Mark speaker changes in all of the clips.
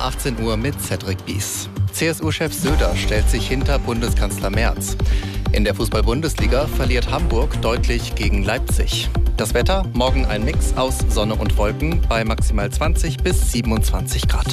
Speaker 1: 18 Uhr mit Cedric Bies. CSU-Chef Söder stellt sich hinter Bundeskanzler Merz. In der Fußball-Bundesliga verliert Hamburg deutlich gegen Leipzig. Das Wetter, morgen ein Mix aus Sonne und Wolken bei maximal 20 bis 27 Grad.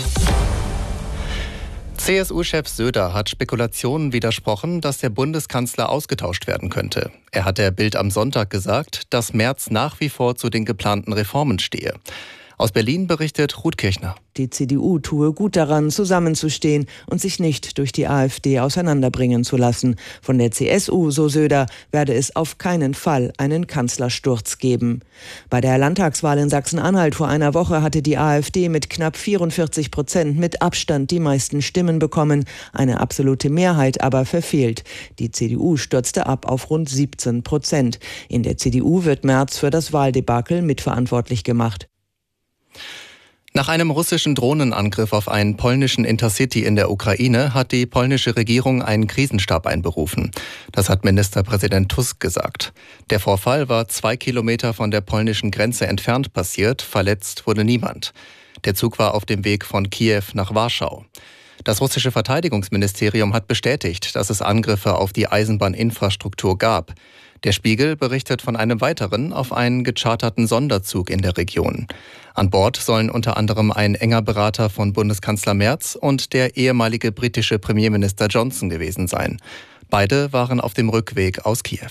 Speaker 1: CSU-Chef Söder hat Spekulationen widersprochen, dass der Bundeskanzler ausgetauscht werden könnte. Er hat der Bild am Sonntag gesagt, dass Merz nach wie vor zu den geplanten Reformen stehe. Aus Berlin berichtet Ruth Kirchner.
Speaker 2: Die CDU tue gut daran, zusammenzustehen und sich nicht durch die AfD auseinanderbringen zu lassen. Von der CSU, so Söder, werde es auf keinen Fall einen Kanzlersturz geben. Bei der Landtagswahl in Sachsen-Anhalt vor einer Woche hatte die AfD mit knapp 44% mit Abstand die meisten Stimmen bekommen. Eine absolute Mehrheit aber verfehlt. Die CDU stürzte ab auf rund 17%. In der CDU wird Merz für das Wahldebakel mitverantwortlich gemacht.
Speaker 1: Nach einem russischen Drohnenangriff auf einen polnischen Intercity in der Ukraine hat die polnische Regierung einen Krisenstab einberufen. Das hat Ministerpräsident Tusk gesagt. Der Vorfall war 2 Kilometer von der polnischen Grenze entfernt passiert. Verletzt wurde niemand. Der Zug war auf dem Weg von Kiew nach Warschau. Das russische Verteidigungsministerium hat bestätigt, dass es Angriffe auf die Eisenbahninfrastruktur gab. Der Spiegel berichtet von einem weiteren auf einen gecharterten Sonderzug in der Region. An Bord sollen unter anderem ein enger Berater von Bundeskanzler Merz und der ehemalige britische Premierminister Johnson gewesen sein. Beide waren auf dem Rückweg aus Kiew.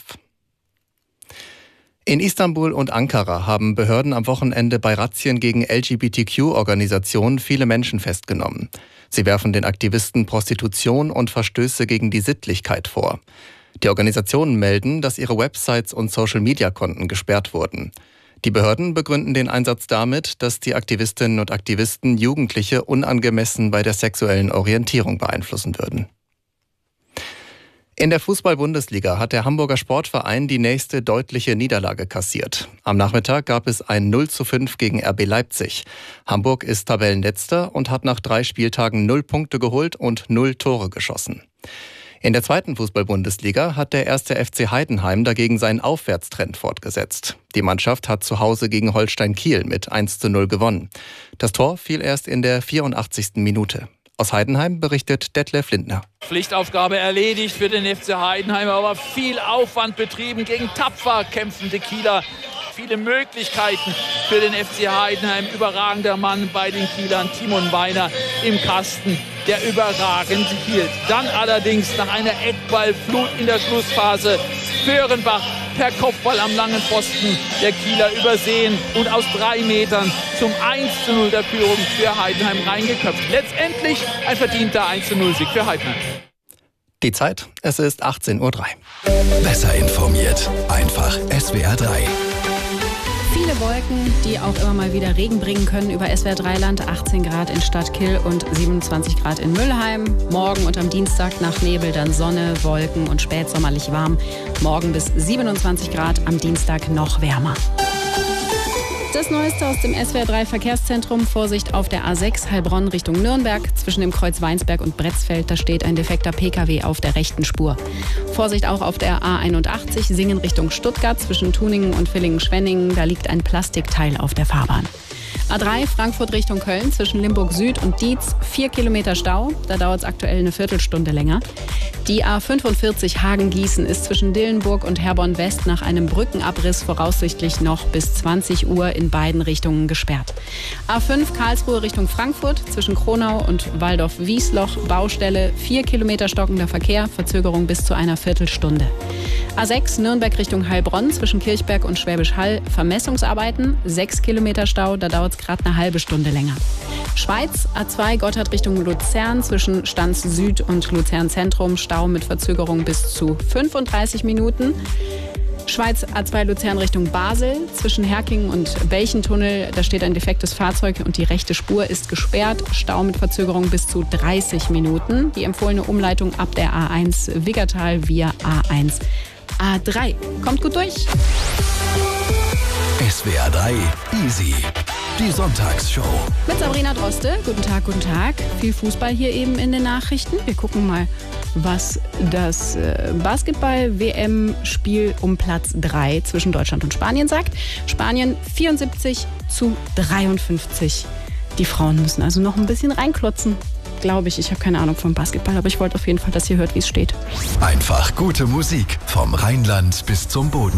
Speaker 1: In Istanbul und Ankara haben Behörden am Wochenende bei Razzien gegen LGBTQ-Organisationen viele Menschen festgenommen. Sie werfen den Aktivisten Prostitution und Verstöße gegen die Sittlichkeit vor. Die Organisationen melden, dass ihre Websites und Social-Media-Konten gesperrt wurden. Die Behörden begründen den Einsatz damit, dass die Aktivistinnen und Aktivisten Jugendliche unangemessen bei der sexuellen Orientierung beeinflussen würden. In der Fußball-Bundesliga hat der Hamburger Sportverein die nächste deutliche Niederlage kassiert. Am Nachmittag gab es ein 0:5 gegen RB Leipzig. Hamburg ist Tabellenletzter und hat nach 3 Spieltagen 0 Punkte geholt und 0 Tore geschossen. In der zweiten Fußball-Bundesliga hat der 1. FC Heidenheim dagegen seinen Aufwärtstrend fortgesetzt. Die Mannschaft hat zu Hause gegen Holstein Kiel mit 1:0 gewonnen. Das Tor fiel erst in der 84. Minute. Aus Heidenheim berichtet Detlef Lindner.
Speaker 3: Pflichtaufgabe erledigt für den FC Heidenheim, aber viel Aufwand betrieben gegen tapfer kämpfende Kieler. Viele Möglichkeiten für den FC Heidenheim. Überragender Mann bei den Kielern, Timon Weiner im Kasten, der überragend hielt. Dann allerdings nach einer Eckballflut in der Schlussphase Föhrenbach per Kopfball am langen Pfosten der Kieler übersehen und aus 3 Metern zum 1:0 der Führung für Heidenheim reingeköpft. Letztendlich ein verdienter 1:0-Sieg für Heidenheim.
Speaker 1: Die Zeit, es ist 18:03 Uhr.
Speaker 4: Besser informiert, einfach SWR 3.
Speaker 5: Viele Wolken, die auch immer mal wieder Regen bringen können über SWR 3 Land. 18 Grad in Stadtkill und 27 Grad in Müllheim. Morgen und am Dienstag nach Nebel dann Sonne, Wolken und spätsommerlich warm. Morgen bis 27 Grad, am Dienstag noch wärmer. Das Neueste aus dem SWR 3 Verkehrszentrum. Vorsicht auf der A6 Heilbronn Richtung Nürnberg. Zwischen dem Kreuz Weinsberg und Bretzfeld, da steht ein defekter Pkw auf der rechten Spur. Vorsicht auch auf der A81 Singen Richtung Stuttgart. Zwischen Tuningen und Villingen-Schwenningen, da liegt ein Plastikteil auf der Fahrbahn. A3 Frankfurt Richtung Köln zwischen Limburg Süd und Dietz 4 Kilometer Stau. Da dauert es aktuell eine Viertelstunde länger. Die A45 Hagen-Gießen ist zwischen Dillenburg und Herborn West nach einem Brückenabriss voraussichtlich noch bis 20 Uhr in beiden Richtungen gesperrt. A5 Karlsruhe Richtung Frankfurt zwischen Kronau und Waldorf-Wiesloch Baustelle 4 Kilometer stockender Verkehr, Verzögerung bis zu einer Viertelstunde. A6 Nürnberg Richtung Heilbronn zwischen Kirchberg und Schwäbisch Hall Vermessungsarbeiten 6 Kilometer Stau, da dauert es gerade eine halbe Stunde länger. Schweiz A2 Gotthard Richtung Luzern zwischen Stanz Süd und Luzern Zentrum Stau mit Verzögerung bis zu 35 Minuten. Schweiz A2 Luzern Richtung Basel zwischen Herkingen und Belchentunnel. Da steht ein defektes Fahrzeug und die rechte Spur ist gesperrt. Stau mit Verzögerung bis zu 30 Minuten. Die empfohlene Umleitung ab der A1 Wiggertal via A1 A3. Kommt gut durch.
Speaker 4: SWR 3 Easy. Die Sonntagsshow.
Speaker 5: Mit Sabrina Droste. Guten Tag, guten Tag. Viel Fußball hier eben in den Nachrichten. Wir gucken mal, was das Basketball-WM-Spiel um Platz 3 zwischen Deutschland und Spanien sagt. Spanien 74:53. Die Frauen müssen also noch ein bisschen reinklotzen, glaube ich. Ich habe keine Ahnung vom Basketball, aber ich wollte auf jeden Fall, dass ihr hört, wie es steht.
Speaker 4: Einfach gute Musik vom Rheinland bis zum Boden.